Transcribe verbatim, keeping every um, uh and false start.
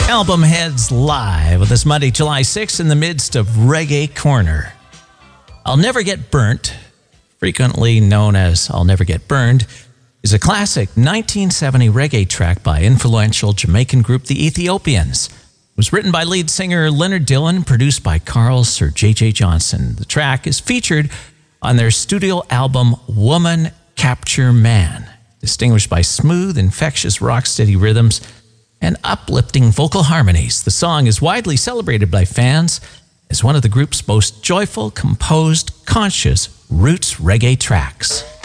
Album Heads live with us Monday, July sixth in the midst of Reggae Corner. I'll Never Get Burnt, frequently known as I'll Never Get Burned, is a classic nineteen seventy reggae track by influential Jamaican group The Ethiopians. It was written by lead singer Leonard Dillon, produced by Carl Sir J J Johnson. The track is featured on their studio album Woman Capture Man, distinguished by smooth, infectious, rock-steady rhythms and uplifting vocal harmonies. The song is widely celebrated by fans as one of the group's most joyful, composed, conscious roots reggae tracks.